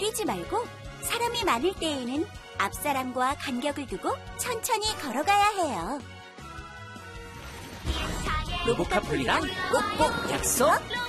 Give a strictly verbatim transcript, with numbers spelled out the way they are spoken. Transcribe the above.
달리지 말고 사람이 많을 때에는 앞사람과 간격을 두고 천천히 걸어가야 해요. 로보카폴리랑 꼭꼭 약속!